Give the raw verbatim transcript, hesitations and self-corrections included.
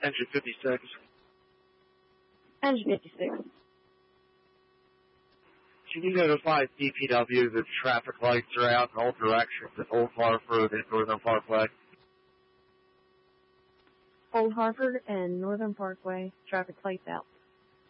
Engine fifty-six. Engine fifty-six. Can you notify D P W that traffic lights are out in all directions at Old Hartford and Northern Parkway? Old Hartford and Northern Parkway, traffic lights out.